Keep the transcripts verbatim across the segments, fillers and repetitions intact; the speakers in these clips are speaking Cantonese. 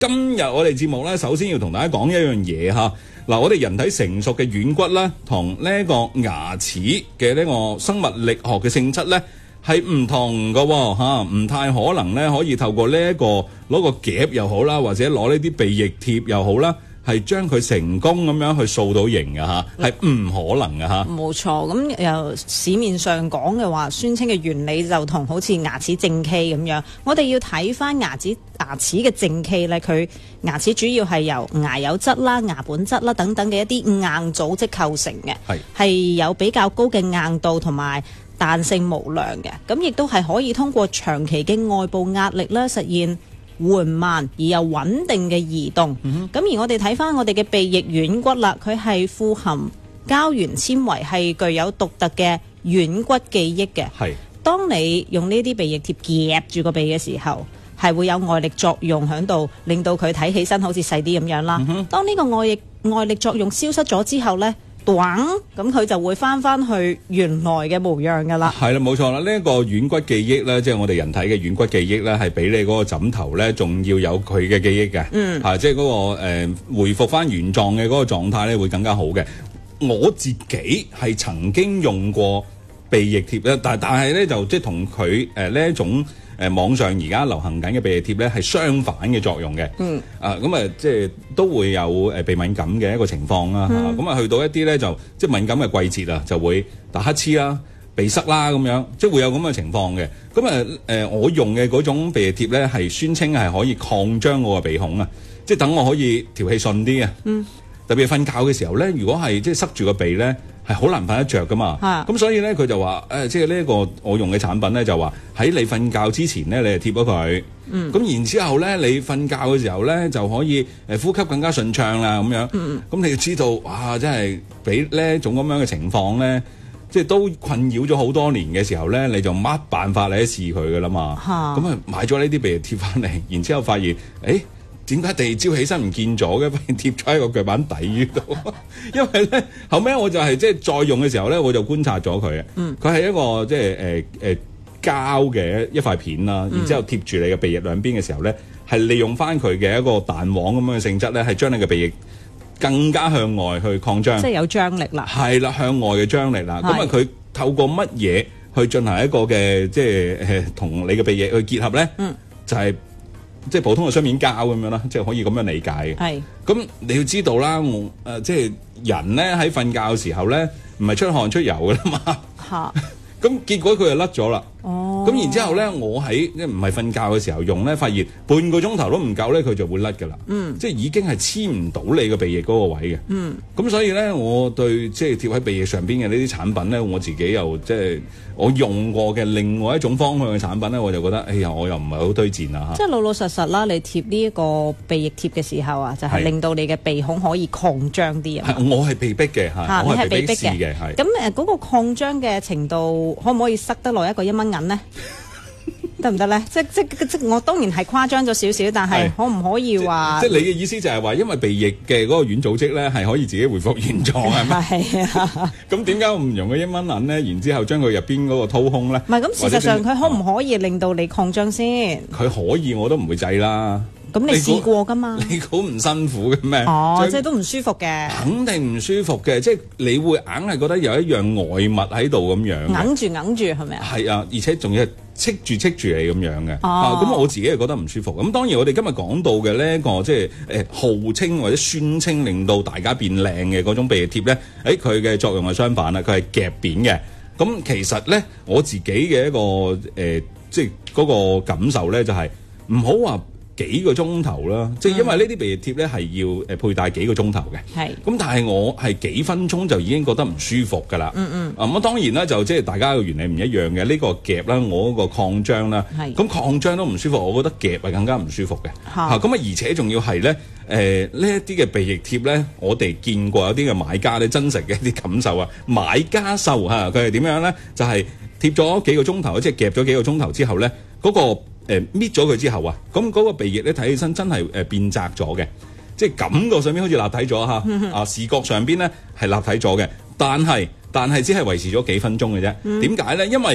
今日我哋節目咧，首先要同大家講一樣嘢嚇。嗱，我哋人體成熟嘅軟骨咧，同呢個牙齒嘅呢個生物力學嘅性質咧，係唔同㗎喎嚇，唔太可能咧可以透過呢、這、一個攞個夾又好啦，或者攞呢啲鼻翼貼又好啦，係將佢成功咁樣去掃到形嘅嚇，係唔可能嘅嚇。冇錯，咁由市面上講嘅話，宣稱嘅原理就同好似牙齒正畸咁樣。我哋要睇翻牙齒牙齒嘅正畸咧，佢牙齒主要係由牙釉質啦、牙本質啦等等嘅一啲硬組織構成嘅，係係有比較高嘅硬度同埋彈性無量嘅，咁亦都係可以通過長期嘅外部壓力啦，實現緩慢而又穩定嘅移動。咁、嗯、而我哋睇翻我哋嘅鼻翼軟骨啦，佢係富含膠原纖維，係具有獨特嘅軟骨記憶嘅。係，當你用呢啲鼻翼貼夾住個鼻嘅時候，係會有外力作用喺度，令到佢睇起身好似細啲咁樣啦。嗯、當呢個外力外力作用消失咗之後呢，咁佢就會翻翻去原來嘅模樣噶啦。係啦，冇錯啦。呢、這、一個軟骨記憶咧，即係我哋人體嘅軟骨記憶咧，係比你嗰個枕頭咧，仲要有佢嘅記憶嘅。嗯，啊，即係嗰、那個誒、呃、回復翻原狀嘅嗰個狀態咧，會更加好嘅。我自己係曾經用過鼻翼貼咧，但但係咧就即係同佢誒呢一種。誒、呃、網上而家流行緊嘅鼻翼貼咧，係相反嘅作用嘅。嗯。啊，咁啊，即係都會有誒鼻敏感嘅一個情況啦。嚇、嗯，咁啊，去到一啲咧就即係敏感嘅季節啊，就會打乞嗤啦、鼻塞啦咁樣，即係會有咁嘅情況嘅。咁啊誒，我用嘅嗰種鼻翼貼咧，係宣稱係可以擴張我個鼻孔啊，即係等我可以調氣順啲啊。嗯。特別係瞓覺嘅時候咧，如果係即係塞住個鼻咧，係好難瞓得着噶嘛。咁所以咧，佢就話誒，即係呢一個我用嘅產品咧，就話喺你瞓覺之前咧，你就貼咗佢。嗯。咁然之後咧，你瞓覺嘅時候咧，就可以誒呼吸更加順暢啦，咁樣。嗯。咁你要知道，哇！真係俾呢一種咁樣嘅情況咧，即係都困擾咗好多年嘅時候咧，你就乜辦法你都試佢噶啦嘛。嚇。咁啊，買咗呢啲鼻翼貼翻嚟，然之後發現，誒。點解第二朝起身唔見咗嘅？發現貼咗喺個腳板底度。因為咧後尾我就係即係再用嘅時候咧，我就觀察咗佢嘅。嗯，佢係一個即係誒誒膠嘅一塊片啦，然之後貼住你嘅鼻翼兩邊嘅時候咧，係利用翻佢嘅一個彈簧咁樣嘅性質咧，係將你嘅鼻翼更加向外去擴張。即係有張力啦。係啦，向外嘅張力啦。咁啊，佢透過乜嘢去進行一個嘅即係誒同你嘅鼻翼去結合咧？嗯，就係、是。即係普通嘅雙面膠咁樣啦，即係可以咁樣理解嘅。係。咁你要知道啦，我誒、呃、即係人咧喺瞓覺嘅時候咧，唔係出汗出油㗎啦嘛。嚇。咁結果佢就甩咗啦。哦。咁然之後咧，我喺即係唔係瞓覺嘅時候用咧，發現半個鐘頭都唔夠咧，佢就會甩㗎啦。嗯。即係已經係黐唔到你個鼻翼嗰個位嘅。嗯。咁所以咧，我對即係貼喺鼻翼上邊嘅呢啲產品咧，我自己又即係我用過嘅另外一種方向嘅產品咧，我就覺得，哎呀，我又唔係好推薦啦嚇。即係老老實實啦，你貼呢一個鼻翼貼嘅時候啊，就係、是、令到你嘅鼻孔可以擴張啲啊。我係被逼嘅嚇，我係被逼試嘅係。咁誒嗰個擴張嘅程度，可唔可以塞得落一個一蚊銀咧？得唔得咧？即即即我當然係誇張咗少少，但係可唔可以話？即係你嘅意思就係話，因為鼻翼嘅嗰個軟組織咧係可以自己回復原狀係咪？係啊。咁點解我唔用個一蚊銀咧？然之後將佢入邊嗰個掏空咧？唔係咁，事實上佢可唔可以令到你擴張先？佢可以，我都唔會制啦。咁你試過㗎嘛？你估唔辛苦嘅咩？哦，即係都唔舒服嘅。肯定唔舒服嘅，即係你會硬係覺得有一樣外物喺度咁樣。硬住硬住係咪啊？係啊，而且仲要係戚住戚住你咁樣嘅。哦。咁、啊、我自己係覺得唔舒服。咁當然我哋今日講到嘅呢一個即係誒號稱或者宣稱令到大家變靚嘅嗰種鼻翼貼咧，誒佢嘅作用係相反啦，佢係夾扁嘅。咁其實咧我自己嘅一個誒、呃、即係嗰個感受咧就係唔好話幾個鐘頭啦，即係因為呢啲鼻翼貼咧係要誒佩戴幾個鐘頭嘅。係。咁但係我係幾分鐘就已經覺得唔舒服㗎啦。嗯嗯。咁、嗯、當然啦，就即係大家嘅原理唔一樣嘅。呢、這個夾啦，我嗰個擴張啦。係。咁擴張都唔舒服，我覺得夾係更加唔舒服嘅。嚇。咁啊，而且仲要係咧，誒呢一啲嘅鼻翼貼咧，我哋見過有啲嘅買家咧真實嘅一啲感受啊。買家秀嚇，佢係點樣咧？就係、是、貼咗幾個鐘頭，即係夾咗幾個鐘頭之後咧，嗰、那個。誒搣咗佢之後啊，咁嗰個鼻翼咧睇起身真係誒變窄咗嘅，即係感覺上邊好似立體咗嚇，啊視覺上邊咧係立體咗嘅，但係但係只係維持咗幾分鐘嘅啫。點解咧？因為誒、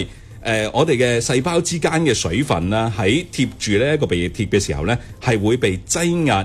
呃、我哋嘅細胞之間嘅水分啦，喺貼住呢一個鼻液貼嘅時候咧，係會被擠壓